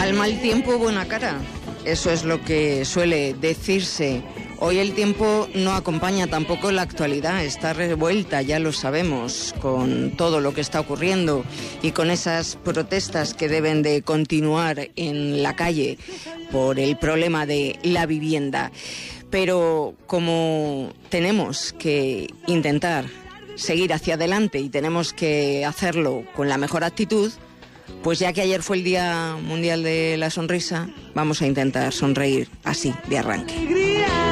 Al mal tiempo, buena cara. Eso es lo que suele decirse. Hoy el tiempo no acompaña tampoco la actualidad, está revuelta, ya lo sabemos, con todo lo que está ocurriendo y con esas protestas que deben de continuar en la calle por el problema de la vivienda. Pero como tenemos que intentar seguir hacia adelante y tenemos que hacerlo con la mejor actitud, pues ya que ayer fue el Día Mundial de la Sonrisa, vamos a intentar sonreír así, de arranque.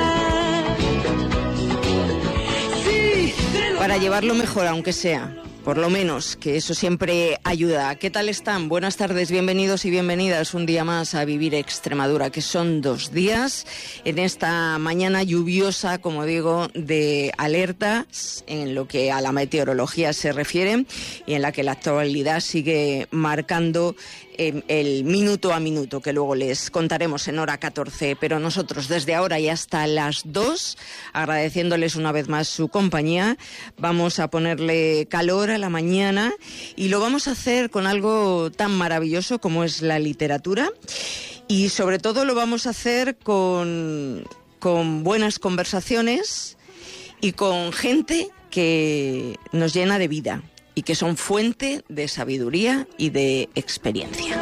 Para llevarlo mejor, aunque sea, por lo menos, que eso siempre ayuda. ¿Qué tal están? Buenas tardes, bienvenidos y bienvenidas un día más a Vivir Extremadura, que son 2 días en esta mañana lluviosa, como digo, de alerta en lo que a la meteorología se refiere y en la que la actualidad sigue marcando el minuto a minuto, que luego les contaremos en hora 14, pero nosotros desde ahora y hasta las 2, agradeciéndoles una vez más su compañía, vamos a ponerle calor a la mañana y lo vamos a hacer con algo tan maravilloso como es la literatura y sobre todo lo vamos a hacer con buenas conversaciones y con gente que nos llena de vida y que son fuente de sabiduría y de experiencia.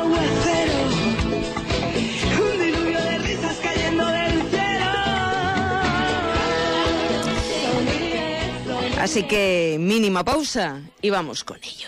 Así que mínima pausa y vamos con ello.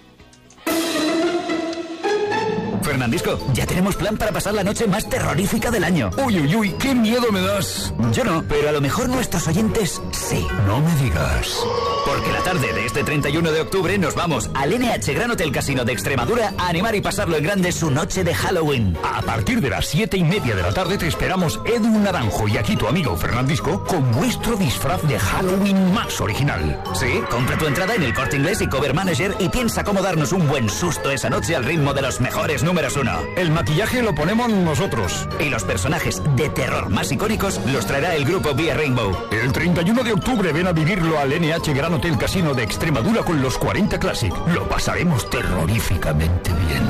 Fernandisco, ya tenemos plan para pasar la noche más terrorífica del año. Uy, uy, uy, qué miedo me das. Yo no, pero a lo mejor nuestros oyentes sí. No me digas. Porque la tarde de este 31 de octubre nos vamos al NH Gran Hotel Casino de Extremadura a animar y pasarlo en grande su noche de Halloween. A partir de las 7:30 de la tarde te esperamos Edu Naranjo y aquí tu amigo Fernandisco con nuestro disfraz de Halloween más original. Sí, compra tu entrada en el Corte Inglés y Cover Manager y piensa cómo darnos un buen susto esa noche al ritmo de los mejores números 1. El maquillaje lo ponemos nosotros. Y los personajes de terror más icónicos los traerá el grupo Vía Rainbow. El 31 de octubre ven a vivirlo al NH Gran Hotel Casino de Extremadura con los 40 Classic. Lo pasaremos terroríficamente bien.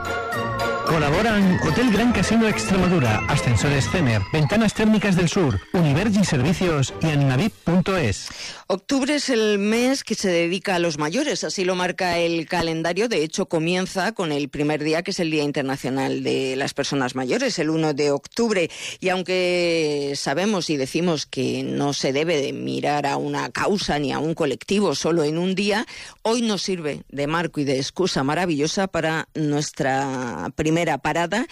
Colaboran Hotel Gran Casino Extremadura, Ascensores Cemer, Ventanas Térmicas del Sur, Univergi Servicios y Animavip.es. Octubre es el mes que se dedica a los mayores, así lo marca el calendario. De hecho, comienza con el primer día, que es el Día Internacional de las Personas Mayores, el 1 de octubre. Y aunque sabemos y decimos que no se debe de mirar a una causa ni a un colectivo solo en un día, hoy nos sirve de marco y de excusa maravillosa para nuestra primera parada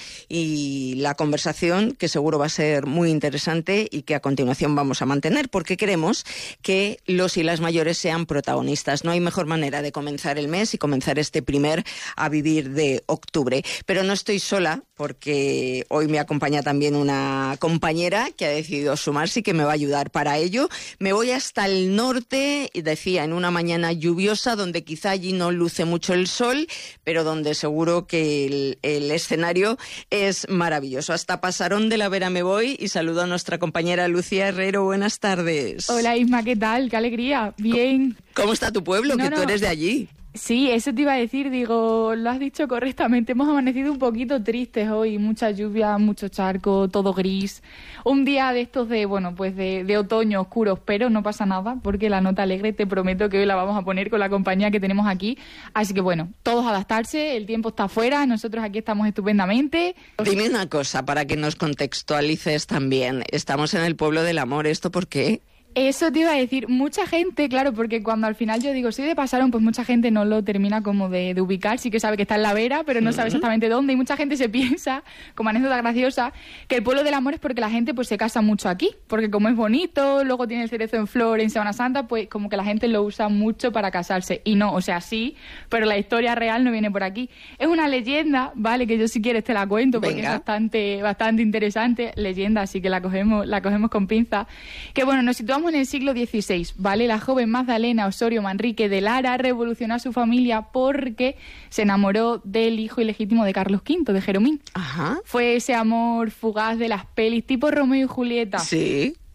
y la conversación, que seguro va a ser muy interesante y que a continuación vamos a mantener, porque queremos que los y las mayores sean protagonistas. No hay mejor manera de comenzar el mes y comenzar este primer a vivir de octubre. Pero no estoy sola, porque hoy me acompaña también una compañera que ha decidido sumarse y que me va a ayudar para ello. Me voy hasta el norte, y decía, en una mañana lluviosa, donde quizá allí no luce mucho el sol, pero donde seguro que el escenario es maravilloso. Hasta Pasarón de la Vera me voy y saludo a nuestra compañera Lucía Herrero. Buenas tardes. Hola Isma, ¿qué tal? ¡Qué alegría! Bien. ¿Cómo está tu pueblo? Que tú eres de allí. Sí, eso te iba a decir, digo, lo has dicho correctamente. Hemos amanecido un poquito tristes hoy, mucha lluvia, mucho charco, todo gris. Un día de estos de, bueno, pues de otoño oscuros, pero no pasa nada, porque la nota alegre te prometo que hoy la vamos a poner con la compañía que tenemos aquí. Así que bueno, todos adaptarse, el tiempo está afuera, nosotros aquí estamos estupendamente. Dime una cosa para que nos contextualices también. Estamos en el pueblo del amor, ¿esto por qué? Eso te iba a decir, mucha gente, claro, porque cuando al final yo digo soy de Pasarón, pues mucha gente no lo termina como de ubicar, sí que sabe que está en la Vera, pero no sabe exactamente dónde, y mucha gente se piensa, como anécdota graciosa, que el pueblo del amor es porque la gente pues se casa mucho aquí, porque como es bonito, luego tiene el cerezo en flor en Semana Santa, pues como que la gente lo usa mucho para casarse, y no, o sea, sí, pero la historia real no viene por aquí. Es una leyenda, ¿vale?, que yo si quieres te la cuento, porque Venga. es bastante interesante, leyenda, así que la cogemos con pinza, que bueno, nos situamos en el siglo XVI, ¿vale? La joven Magdalena Osorio Manrique de Lara revolucionó a su familia porque se enamoró del hijo ilegítimo de Carlos V, de Jeromín. Ajá. Fue ese amor fugaz de las pelis, tipo Romeo y Julieta. Sí.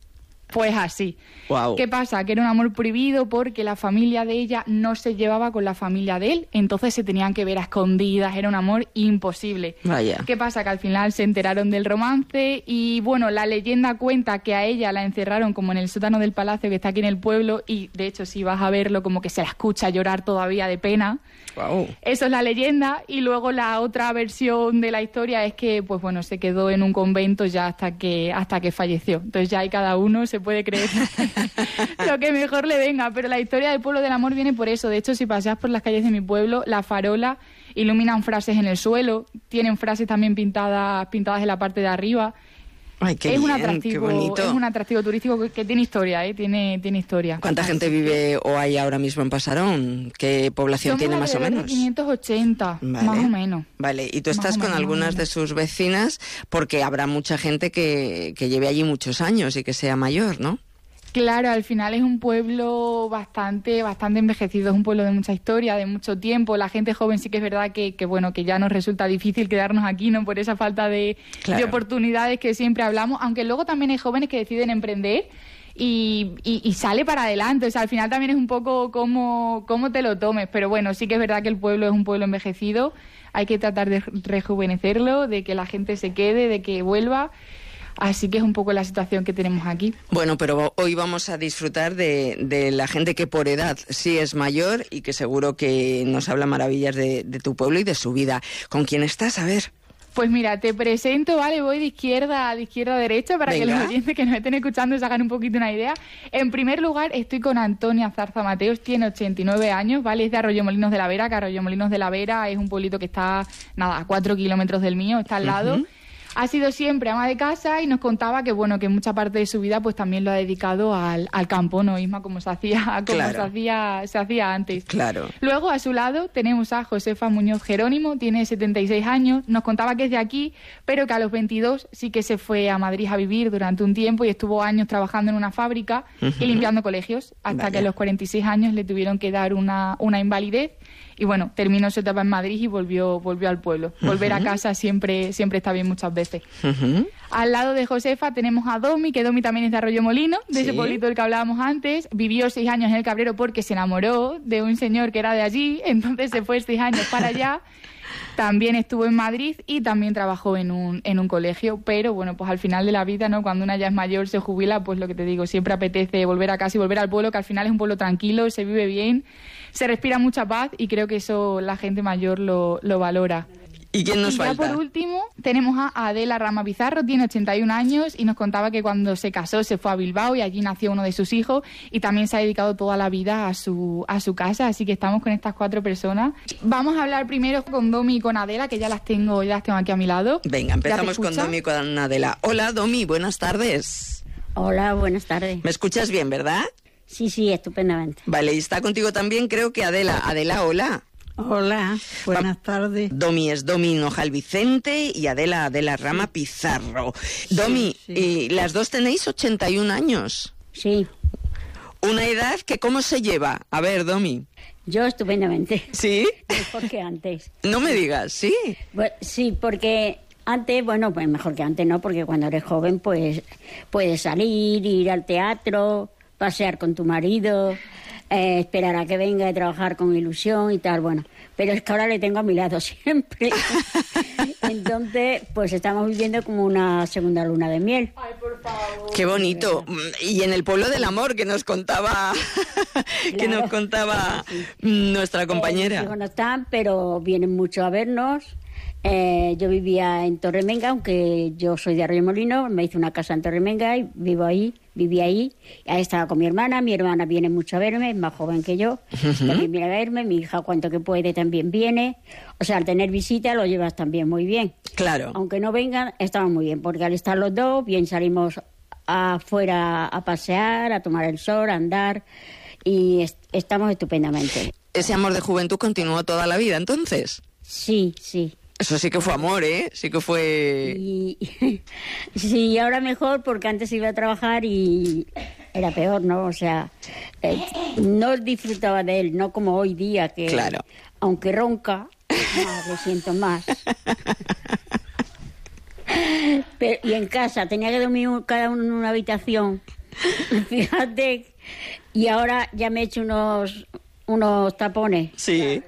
Pues así. Wow. ¿Qué pasa? Que era un amor prohibido porque la familia de ella no se llevaba con la familia de él, entonces se tenían que ver a escondidas, era un amor imposible. Vaya. ¿Qué pasa? Que al final se enteraron del romance y, bueno, la leyenda cuenta que a ella la encerraron como en el sótano del palacio que está aquí en el pueblo y, de hecho, si vas a verlo, como que se la escucha llorar todavía de pena. Wow. Eso es la leyenda, y luego la otra versión de la historia es que, pues bueno, se quedó en un convento ya hasta que falleció. Entonces ya hay cada uno, se puede creer lo que mejor le venga, pero la historia del pueblo del amor viene por eso. De hecho, si paseas por las calles de mi pueblo, las farolas iluminan frases en el suelo, tienen frases también pintadas en la parte de arriba. Ay, qué es un bien, atractivo, qué bonito. es un atractivo turístico que tiene historia, tiene historia. ¿Cuánta gente vive o hay ahora mismo en Pasarón? ¿Qué población Somos tiene más o alrededor menos? de 580, Vale. más o menos. Vale, y tú Más estás o con menos, algunas más o de menos. sus vecinas porque habrá mucha gente que lleve allí muchos años y que sea mayor, ¿no? Claro, al final es un pueblo bastante envejecido, es un pueblo de mucha historia, de mucho tiempo. La gente joven sí que es verdad que bueno, que ya nos resulta difícil quedarnos aquí, ¿no? Por esa falta de oportunidades que siempre hablamos, aunque luego también hay jóvenes que deciden emprender y sale para adelante. O sea, al final también es un poco cómo te lo tomes, pero bueno, sí que es verdad que el pueblo es un pueblo envejecido, hay que tratar de rejuvenecerlo, de que la gente se quede, de que vuelva. Así que es un poco la situación que tenemos aquí. Bueno, pero hoy vamos a disfrutar de la gente que por edad sí es mayor y que seguro que nos habla maravillas de tu pueblo y de su vida. ¿Con quién estás? A ver. Pues mira, te presento, ¿vale? Voy de izquierda a derecha para Venga. que los oyentes que nos estén escuchando se hagan un poquito una idea. En primer lugar, estoy con Antonia Zarza Mateos, tiene 89 años, ¿vale? Es de Arroyomolinos de la Vera, que Arroyomolinos de la Vera es un pueblito que está, a 4 kilómetros del mío, está al lado. Ha sido siempre ama de casa y nos contaba que, bueno, que mucha parte de su vida pues también lo ha dedicado al campo, ¿no, Isma? Como se hacía antes. Claro. Luego, a su lado, tenemos a Josefa Muñoz Jerónimo, tiene 76 años, nos contaba que es de aquí, pero que a los 22 sí que se fue a Madrid a vivir durante un tiempo y estuvo años trabajando en una fábrica y limpiando colegios, hasta que a los 46 años le tuvieron que dar una invalidez. Y bueno, terminó su etapa en Madrid y volvió al pueblo. Volver a casa siempre está bien muchas veces. Al lado de Josefa tenemos a Domi, que Domi también es de Arroyomolinos, de ese pueblito del que hablábamos antes. Vivió 6 años en el Cabrero porque se enamoró de un señor que era de allí, entonces se fue 6 años para allá. También estuvo en Madrid y también trabajó en un colegio, pero bueno, pues al final de la vida, ¿no? Cuando una ya es mayor, se jubila, pues lo que te digo, siempre apetece volver a casa y volver al pueblo, que al final es un pueblo tranquilo, se vive bien, se respira mucha paz y creo que eso la gente mayor lo valora. ¿Y quién nos ya falta? por último tenemos a Adela Rama Pizarro, tiene 81 años y nos contaba que cuando se casó se fue a Bilbao y allí nació uno de sus hijos y también se ha dedicado toda la vida a su casa, así que estamos con estas 4 personas. Vamos a hablar primero con Domi y con Adela, que ya las tengo aquí a mi lado. Venga, empezamos con Domi y con Adela. Hola, Domi, buenas tardes. Hola, buenas tardes. ¿Me escuchas bien, verdad? Sí, estupendamente. Vale, y está contigo también creo que Adela. Adela, hola. Hola, buenas tardes. Domi es Domi Nojal Vicente y Adela Rama Pizarro. Domi, sí. Y las dos tenéis 81 años. Sí, Una edad que ¿cómo se lleva? A ver, Domi. yo estupendamente. ¿Sí? Mejor que antes. No me digas, ¿sí? Sí, porque antes, bueno, pues mejor que antes, ¿no? Porque cuando eres joven, pues puedes salir, ir al teatro, pasear con tu marido, esperar a que venga y trabajar con ilusión y tal, bueno. Pero es que ahora le tengo a mi lado siempre. Entonces, pues estamos viviendo como una segunda luna de miel. Ay, por favor. Qué bonito. Y en el pueblo del amor que nos contaba nuestra compañera. Mis hijos no están, pero vienen mucho a vernos. Yo vivía en Torremenga, aunque yo soy de Arroyomolinos, me hice una casa en Torremenga y viví ahí. Ahí estaba con mi hermana viene mucho a verme, es más joven que yo, también viene a verme, mi hija cuanto que puede también viene. O sea, al tener visita lo llevas también muy bien. Claro. Aunque no vengan, estamos muy bien, porque al estar los dos, bien salimos afuera a pasear, a tomar el sol, a andar, y estamos estupendamente. Ese amor de juventud continuó toda la vida, entonces. Sí. Eso sí que fue amor, ¿eh? Sí que fue... Y sí, ahora mejor porque antes iba a trabajar y era peor, ¿no? O sea, no disfrutaba de él, no como hoy día que, claro, aunque ronca, lo siento más. Pero, y en casa tenía que dormir cada uno en una habitación Fíjate, y ahora ya me he hecho unos tapones. Sí.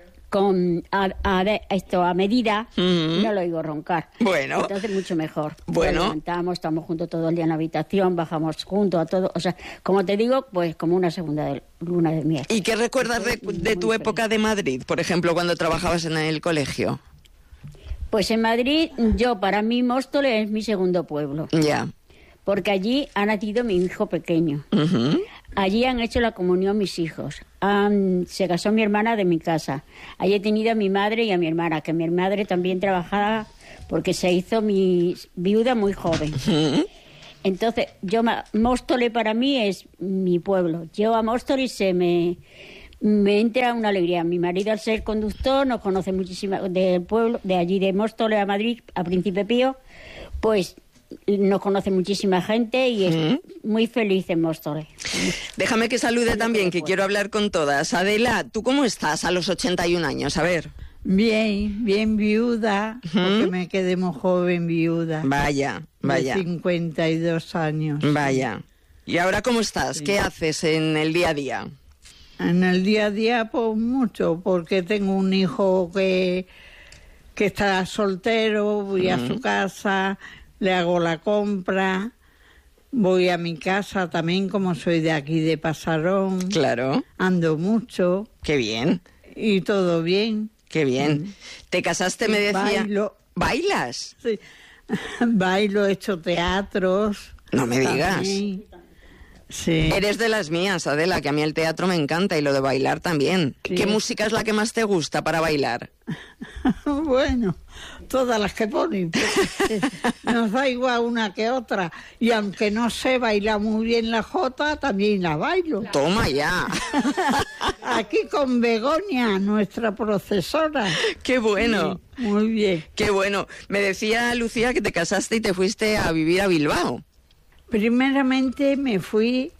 A medida, no lo oigo roncar. Bueno. Entonces mucho mejor. Bueno. Nos levantamos, estamos juntos todo el día en la habitación, bajamos juntos a todo. O sea, como te digo, pues como una segunda luna de miel. ¿Y qué recuerdas de tu época de Madrid, por ejemplo, cuando trabajabas en el colegio? Pues en Madrid, para mí Móstoles es mi segundo pueblo. Ya. Porque allí ha nacido mi hijo pequeño. Allí han hecho la comunión mis hijos. Se casó mi hermana de mi casa. Allí he tenido a mi madre y a mi hermana, que mi madre también trabajaba porque se hizo mi viuda muy joven. Entonces, Móstoles para mí es mi pueblo. Yo a Móstoles me entra una alegría. Mi marido, al ser conductor, nos conoce muchísimo del pueblo, de allí de Móstoles a Madrid, a Príncipe Pío, pues nos conoce muchísima gente y es muy feliz en Móstoles. Déjame que salude también, que quiero hablar con todas. Adela, ¿tú cómo estás a los 81 años? A ver. Bien viuda, porque me quedé muy joven viuda. Vaya. De 52 años. Vaya. ¿Y ahora cómo estás? Sí. ¿Qué haces en el día a día? En el día a día, pues mucho, porque tengo un hijo que está soltero, voy a su casa, le hago la compra, voy a mi casa también, como soy de aquí de Pasarón. Claro. Ando mucho. Qué bien. Y todo bien. Qué bien. ¿Te casaste, me decía? Bailo. ¿Bailas? Sí. Bailo, he hecho teatros. No me digas. También. Sí. Eres de las mías, Adela, que a mí el teatro me encanta y lo de bailar también. Sí. ¿Qué música es la que más te gusta para bailar? Bueno, todas las que ponen. Nos da igual una que otra. Y aunque no sé bailar muy bien la jota, también la bailo. Toma ya. Aquí con Begoña, nuestra profesora. Qué bueno. Sí, muy bien. Qué bueno. Me decía Lucía que te casaste y te fuiste a vivir a Bilbao. Primeramente me fui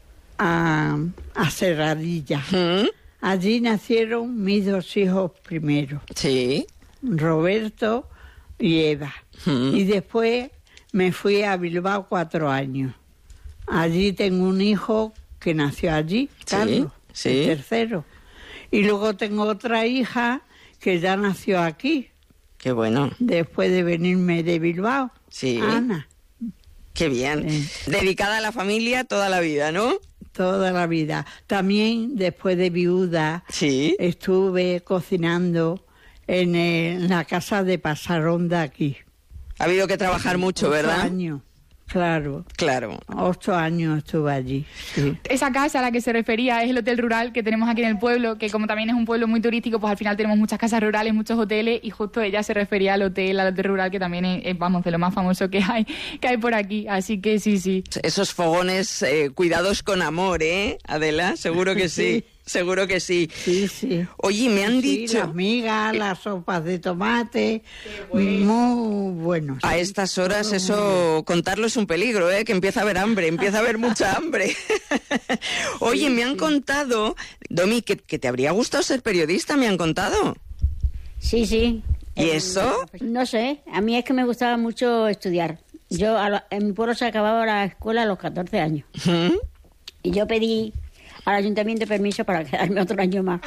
a Serradilla. Allí nacieron mis dos hijos primero. Sí. Roberto y Eva. Y después me fui a Bilbao 4 años. Allí tengo un hijo que nació allí, Carlos, el tercero. Y luego tengo otra hija que ya nació aquí. Qué bueno. Después de venirme de Bilbao. Sí. Ana. Qué bien. Dedicada a la familia toda la vida, ¿no? Toda la vida. También después de viuda estuve cocinando en la casa de Pasarón de aquí. Ha habido que trabajar mucho, ¿verdad? 8 años, claro. 8 años estuve allí, sí. Esa casa a la que se refería es el hotel rural que tenemos aquí en el pueblo, que como también es un pueblo muy turístico, pues al final tenemos muchas casas rurales, muchos hoteles, y justo ella se refería al hotel rural, que también es, vamos, de lo más famoso que hay por aquí, así que sí. Esos fogones cuidados con amor, ¿eh, Adela? Seguro que sí. Seguro que sí. Sí. Oye, me han dicho... las migas, las sopas de tomate, muy buenos. A estas horas eso, contarlo es un peligro, ¿eh? Que empieza a haber hambre, empieza a haber mucha hambre. Oye, me han contado, Domi, que te habría gustado ser periodista, me han contado. Sí. ¿Y eso? No sé, a mí es que me gustaba mucho estudiar. Yo en mi pueblo se acababa la escuela a los 14 años. Y yo pedí al ayuntamiento permiso para quedarme otro año más.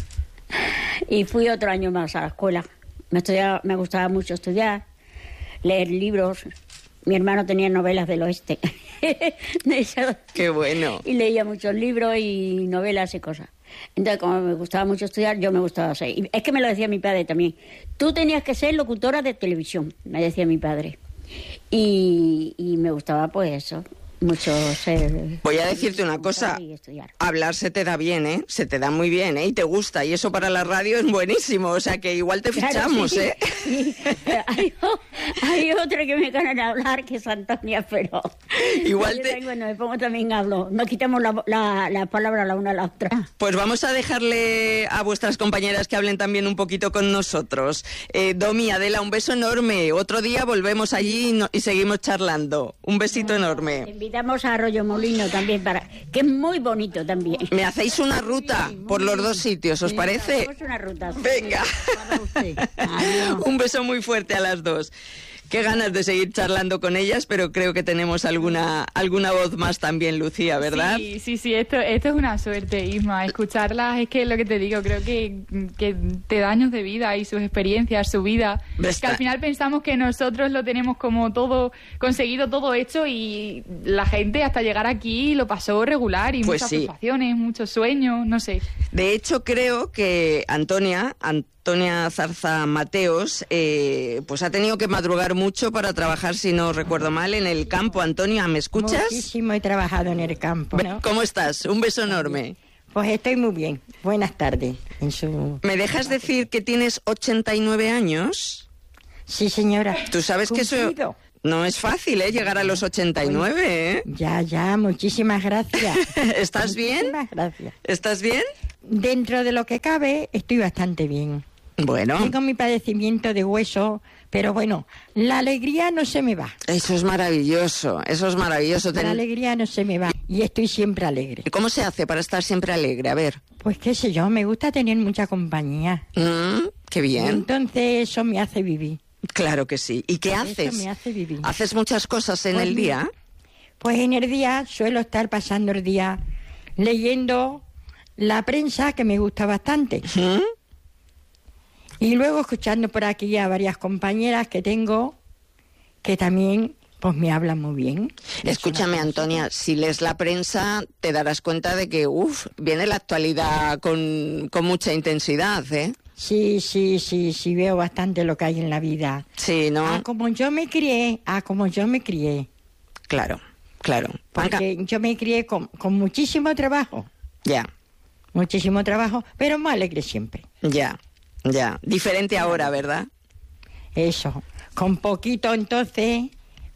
Y fui otro año más a la escuela. Me gustaba mucho estudiar, leer libros. Mi hermano tenía novelas del oeste. ¡Qué bueno! Y leía muchos libros y novelas y cosas. Entonces, como me gustaba mucho estudiar, yo me gustaba ser. Y es que me lo decía mi padre también. Tú tenías que ser locutora de televisión, me decía mi padre. Y me gustaba pues eso. Mucho ser... Voy a decirte una cosa, hablar se te da bien, ¿eh? Se te da muy bien, ¿eh? Y te gusta, y eso para la radio es buenísimo, o sea que igual te fichamos, claro, sí, ¿eh? Hay otra que me ganan de hablar, que es Antonia, pero... Igual Bueno, me pongo también hablo, no quitamos la palabra la una a la otra. Pues vamos a dejarle a vuestras compañeras que hablen también un poquito con nosotros. Domi, Adela, un beso enorme, otro día volvemos allí y seguimos charlando. Un besito enorme. Invitamos a Arroyo Molino también, que es muy bonito también. Me hacéis una ruta por los dos sitios, ¿os parece? Hacemos una ruta. Venga. Un beso muy fuerte a las dos. Qué ganas de seguir charlando con ellas, pero creo que tenemos alguna voz más también, Lucía, ¿verdad? Sí, esto es una suerte, Isma. Escucharlas es que lo que te digo, creo que te da años de vida y sus experiencias, su vida. Que al final pensamos que nosotros lo tenemos como todo conseguido, todo hecho, y la gente hasta llegar aquí lo pasó regular y pues muchas sí. frustraciones, muchos sueños, no sé. De hecho, creo que Antonia Zarza Mateos, pues ha tenido que madrugar mucho para trabajar, si no recuerdo mal, en el campo. Antonia, ¿me escuchas? Muchísimo he trabajado en el campo, ¿no? ¿Cómo estás? Un beso enorme. Pues estoy muy bien. Buenas tardes. ¿Me dejas decir que tienes 89 años? Sí, señora. Tú sabes que eso no es fácil, llegar a los 89, Ya, muchísimas gracias. ¿Estás bien? Muchísimas gracias. ¿Estás bien? Dentro de lo que cabe, estoy bastante bien. Bueno. Tengo mi padecimiento de hueso, pero bueno, la alegría no se me va. Eso es maravilloso, La alegría no se me va y estoy siempre alegre. ¿Y cómo se hace para estar siempre alegre? A ver. Pues qué sé yo, me gusta tener mucha compañía. Qué bien. Entonces eso me hace vivir. Claro que sí. ¿Y qué haces? Eso me hace vivir. ¿Haces muchas cosas en el día? Pues en el día suelo estar pasando el día leyendo la prensa, que me gusta bastante. Y luego escuchando por aquí a varias compañeras que tengo que también pues me hablan muy bien. Escúchame, Antonia, si lees la prensa te darás cuenta de que viene la actualidad con mucha intensidad, ¿eh? Sí, veo bastante lo que hay en la vida. Sí, ¿no? Como yo me crié. Claro. Porque yo me crié con muchísimo trabajo. Ya. Muchísimo trabajo, pero muy alegre siempre. Ya. Diferente ahora, ¿verdad? Eso. Con poquito entonces,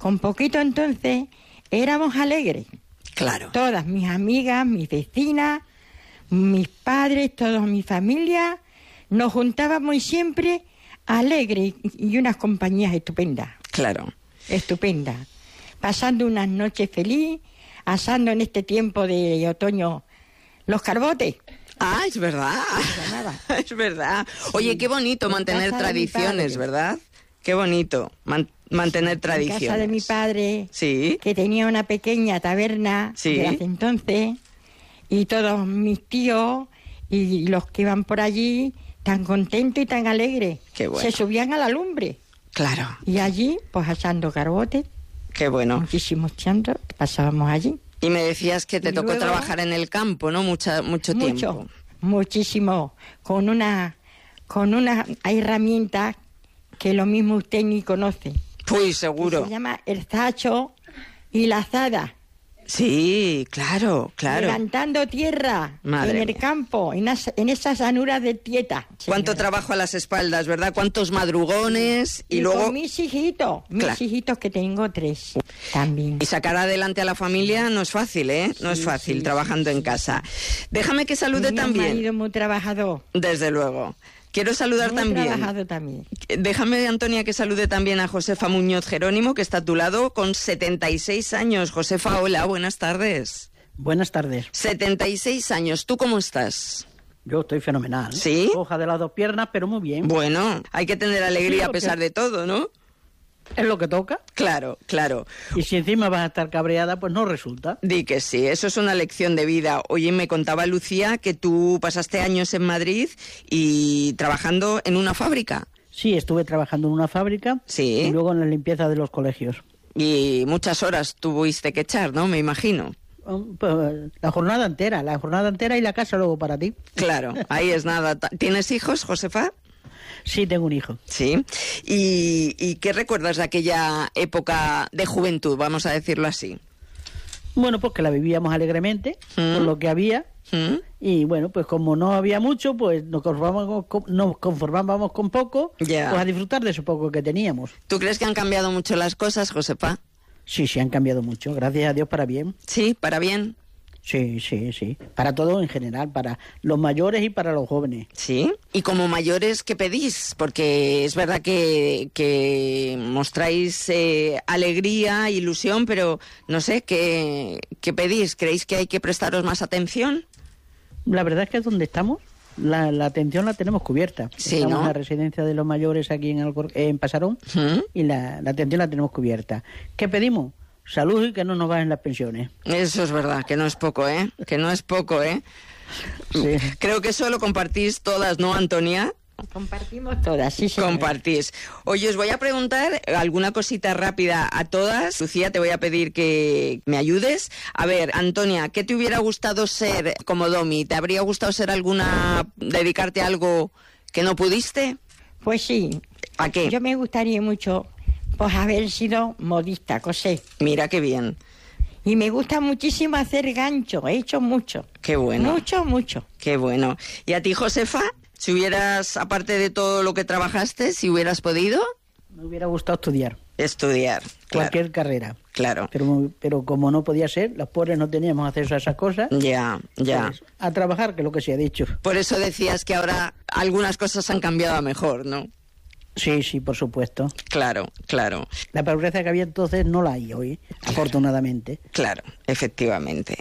éramos alegres. Claro. Todas mis amigas, mis vecinas, mis padres, toda mi familia, nos juntábamos y siempre alegres y unas compañías estupendas. Claro. Estupendas. Pasando unas noches feliz, asando en este tiempo de otoño los carbotes. Ah, es verdad. Es verdad. Oye, qué bonito mantener tradiciones, ¿verdad? Qué bonito mantener tradiciones. En casa de mi padre, sí, que tenía una pequeña taberna de hace entonces, y todos mis tíos y los que iban por allí, tan contentos y tan alegres. Qué bueno. Se subían a la lumbre. Claro. Y allí, pues asando carbotes. Qué bueno. Muchísimos chantos, pasábamos allí. Y me decías que te tocó trabajar en el campo, ¿no? Mucho tiempo. Muchísimo. Con una herramienta que lo mismo usted ni conoce. Pues seguro. Se llama el zacho y la azada. Sí, claro. Levantando tierra en el campo, en esas llanuras de Tieta. Cuánto trabajo a las espaldas, ¿verdad? Cuántos madrugones y luego... Con mis hijitos, que tengo 3 también. Y sacar adelante a la familia no es fácil, ¿eh? No es fácil trabajando en casa. Déjame que salude también. Mi marido muy trabajador. Desde luego. Quiero saludar también. Déjame, Antonia, que salude también a Josefa Muñoz Jerónimo, que está a tu lado, con 76 años. Josefa, hola, buenas tardes. Buenas tardes. 76 años, ¿tú cómo estás? Yo estoy fenomenal. ¿Sí? Coja de las 2 piernas, pero muy bien. Bueno, hay que tener alegría a pesar de todo, ¿no? Es lo que toca. Claro. Y si encima vas a estar cabreada, pues no resulta. Di que sí, eso es una lección de vida. Oye, me contaba Lucía que tú pasaste años en Madrid y trabajando en una fábrica. Sí, estuve trabajando en una fábrica. Sí. Y luego en la limpieza de los colegios. Y muchas horas tuviste que echar, ¿no? Me imagino. Pues, la jornada entera y la casa luego para ti. Claro, ahí es nada. ¿Tienes hijos, Josefa? Sí, tengo un hijo. Sí. ¿Y qué recuerdas de aquella época de juventud, vamos a decirlo así? Bueno, pues que la vivíamos alegremente, con lo que había. Y bueno, pues como no había mucho, pues nos conformábamos con poco, pues a disfrutar de eso poco que teníamos. ¿Tú crees que han cambiado mucho las cosas, Josefa? Sí, han cambiado mucho, gracias a Dios, para bien. Sí, para bien. Sí. Para todo en general, para los mayores y para los jóvenes. Sí. Y como mayores, ¿qué pedís? Porque es verdad que mostráis alegría, ilusión, pero no sé, ¿qué pedís? ¿Creéis que hay que prestaros más atención? La verdad es que donde estamos, la atención la tenemos cubierta. Sí, estamos ¿no? en la residencia de los mayores aquí en Pasarón y la atención la tenemos cubierta. ¿Qué pedimos? Salud y que no nos bajen las pensiones. Eso es verdad, que no es poco, ¿eh? Que no es poco, ¿eh? Sí. Creo que eso lo compartís todas, ¿no, Antonia? Compartimos todas, sí, señora. Compartís. Oye, os voy a preguntar alguna cosita rápida a todas. Lucía, te voy a pedir que me ayudes. A ver, Antonia, ¿qué te hubiera gustado ser como Domi? ¿Te habría gustado ser dedicarte a algo que no pudiste? Pues sí. ¿A qué? Yo me gustaría mucho, pues, haber sido modista, coser. Mira qué bien. Y me gusta muchísimo hacer gancho, he hecho mucho. Qué bueno. Mucho. Qué bueno. ¿Y a ti, Josefa? Si hubieras, aparte de todo lo que trabajaste, si hubieras podido... Me hubiera gustado estudiar. Estudiar, cualquier carrera. Claro. Pero como no podía ser, los pobres no teníamos acceso a esas cosas. Ya. Pues, a trabajar, que es lo que se ha dicho. Por eso decías que ahora algunas cosas han cambiado a mejor, ¿no? Sí, por supuesto. Claro. La pobreza que había entonces no la hay hoy, afortunadamente. Claro, efectivamente.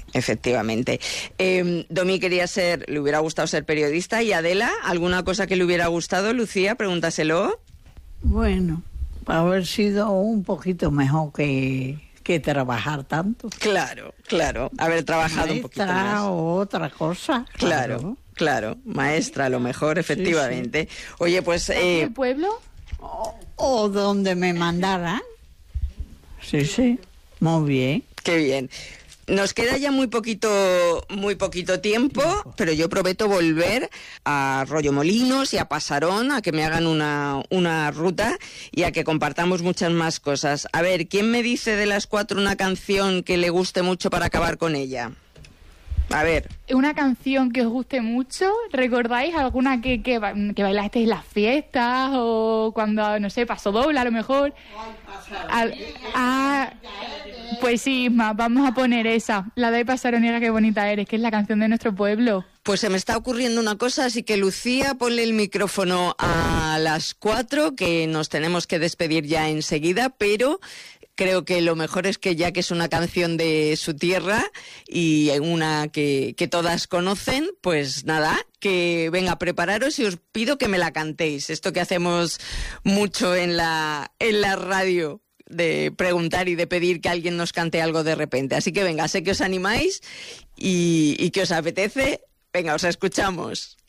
Domi le hubiera gustado ser periodista. ¿Y Adela, alguna cosa que le hubiera gustado? Lucía, pregúntaselo. Bueno, haber sido un poquito mejor que trabajar tanto. Claro. Haber trabajado un poquito más. O otra cosa. Claro, maestra, a lo mejor, efectivamente. Sí. Oye, pues... ¿El pueblo? O donde me mandaran. Sí, muy bien. Qué bien. Nos queda ya muy poquito tiempo, pero yo prometo volver a Arroyomolinos y a Pasarón, a que me hagan una ruta y a que compartamos muchas más cosas. A ver, ¿quién me dice de las cuatro una canción que le guste mucho para acabar con ella? A ver. Una canción que os guste mucho. ¿Recordáis alguna que bailasteis en las fiestas o cuando, no sé, Paso Doble a lo mejor? Pues sí, Isma, vamos a poner esa. La de Pasaroniega, qué bonita eres, que es la canción de nuestro pueblo. Pues se me está ocurriendo una cosa, así que Lucía, ponle el micrófono a las 4, que nos tenemos que despedir ya enseguida, pero... Creo que lo mejor es que ya que es una canción de su tierra y una que todas conocen, pues nada, que venga, prepararos y os pido que me la cantéis. Esto que hacemos mucho en la radio, de preguntar y de pedir que alguien nos cante algo de repente. Así que venga, sé que os animáis y que os apetece. Venga, os escuchamos.